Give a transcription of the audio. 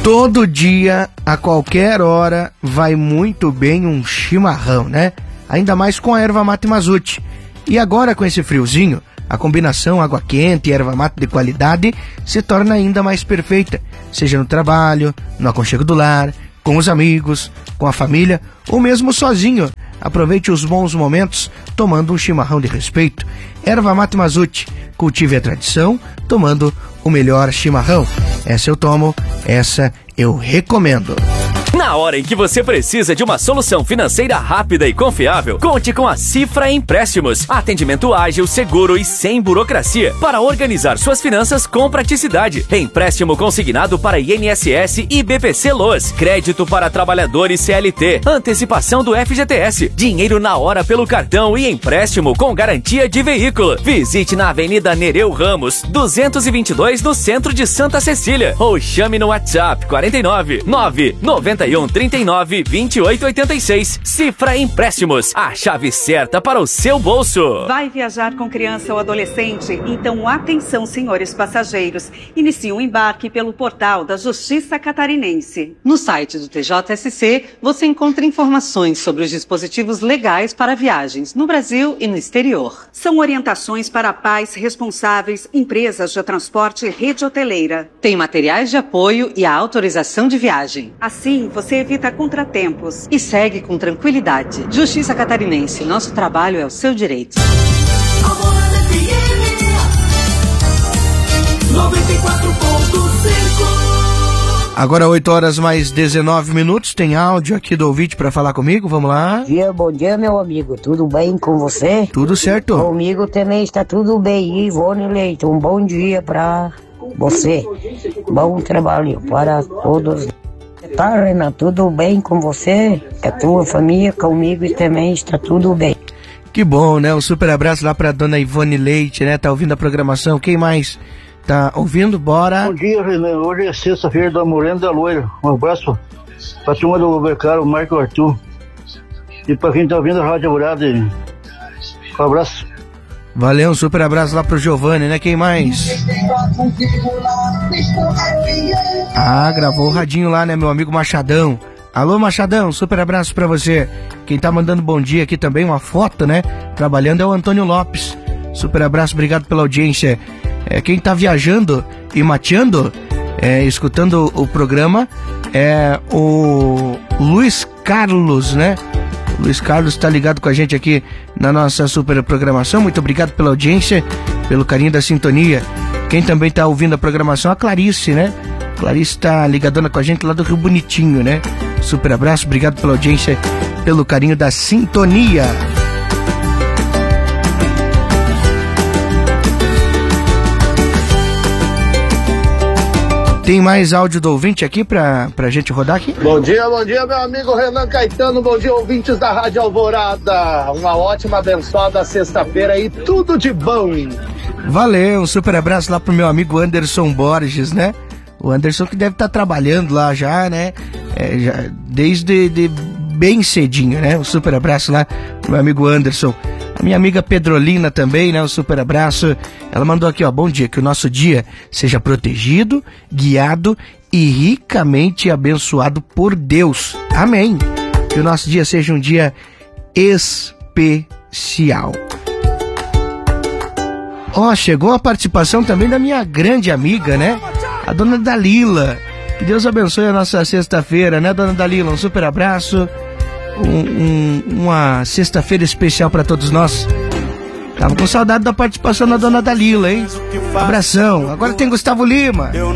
Todo dia, a qualquer hora, vai muito bem um chimarrão, né? Ainda mais com a erva mate Mazute. E agora, com esse friozinho, a combinação água quente e erva mate de qualidade se torna ainda mais perfeita. Seja no trabalho, no aconchego do lar, com os amigos, com a família ou mesmo sozinho. Aproveite os bons momentos tomando um chimarrão de respeito. Erva mate Mazute. Cultive a tradição, tomando o melhor chimarrão. Essa eu tomo, essa eu recomendo. Na hora em que você precisa de uma solução financeira rápida e confiável, conte com a Cifra Empréstimos. Atendimento ágil, seguro e sem burocracia para organizar suas finanças com praticidade. Empréstimo consignado para INSS e BPC Loas. Crédito para trabalhadores CLT. Antecipação do FGTS. Dinheiro na hora pelo cartão e empréstimo com garantia de veículo. Visite na Avenida Nereu Ramos, 222, no centro de Santa Cecília. Ou chame no WhatsApp 49 991 39 28 86. Cifra Empréstimos, a chave certa para o seu bolso. Vai viajar com criança ou adolescente? Então atenção, senhores passageiros. Inicie um embarque pelo portal da Justiça Catarinense. No site do TJSC, você encontra informações sobre os dispositivos legais para viagens no Brasil e no exterior. São orientações para pais responsáveis, empresas de transporte e rede hoteleira. Tem materiais de apoio e a autorização de viagem. Assim, você evita contratempos. E segue com tranquilidade. Justiça Catarinense, nosso trabalho é o seu direito. Agora 8 horas mais 19 minutos, tem áudio aqui do ouvinte para falar comigo, vamos lá. Bom dia, meu amigo, tudo bem com você? Tudo certo. Comigo também está tudo bem, Ivone Leite, um bom dia para você, bom trabalho para todos. Tá, Renato, tudo bem com você? Com a tua família, comigo e também está tudo bem. Que bom, né? Um super abraço lá pra dona Ivone Leite, né? Tá ouvindo a programação. Quem mais tá ouvindo? Bora. Bom dia, Renan. Hoje é sexta-feira da Morena da Loira. Um abraço pra turma do Bercaro, Marco Arthur. E pra quem tá ouvindo a Rádio Alvorada. Um abraço. Valeu, um super abraço lá pro Giovanni, né? Quem mais? Ah, gravou o radinho lá, né? Meu amigo Machadão. Alô, Machadão, super abraço pra você. Quem tá mandando bom dia aqui também, uma foto, né? Trabalhando é o Antônio Lopes. Super abraço, obrigado pela audiência. Quem tá viajando e mateando, escutando o programa, é o Luiz Carlos, né? Luiz Carlos está ligado com a gente aqui na nossa super programação. Muito obrigado pela audiência, pelo carinho da sintonia. Quem também está ouvindo a programação, a Clarice, né? Clarice está ligadona com a gente lá do Rio Bonitinho, né? Super abraço, obrigado pela audiência, pelo carinho da sintonia. Tem mais áudio do ouvinte aqui pra gente rodar aqui? Bom dia, meu amigo Renan Caetano. Bom dia, ouvintes da Rádio Alvorada. Uma ótima, abençoada sexta-feira e tudo de bom. Valeu, um super abraço lá pro meu amigo Anderson Borges, né? O Anderson que deve estar trabalhando lá já, né? Desde bem cedinho, né? Um super abraço lá pro meu amigo Anderson. A minha amiga Pedrolina também, né? Um super abraço. Ela mandou aqui, ó, bom dia, que o nosso dia seja protegido, guiado e ricamente abençoado por Deus. Amém. Que o nosso dia seja um dia especial. Ó, chegou a participação também da minha grande amiga, né? A dona Dalila. Que Deus abençoe a nossa sexta-feira, né, dona Dalila? Um super abraço. Uma sexta-feira especial para todos nós. Tava com saudade da participação da dona Dalila, hein? Abração. Agora tem Gustavo Lima. Eu